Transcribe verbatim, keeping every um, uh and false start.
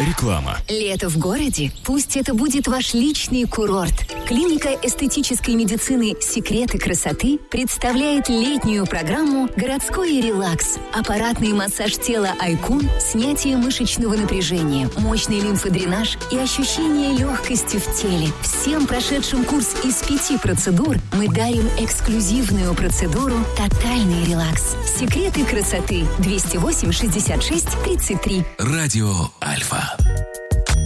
Реклама. Лето в городе? Пусть это будет ваш личный курорт. Клиника эстетической медицины «Секреты красоты» представляет летнюю программу «Городской релакс». Аппаратный массаж тела «Айкун», снятие мышечного напряжения, мощный лимфодренаж и ощущение легкости в теле. Всем прошедшим курс из пяти процедур мы дарим эксклюзивную процедуру «Тотальный релакс». «Секреты красоты» двести восемь шестьдесят шесть тридцать три. Радио Альфа.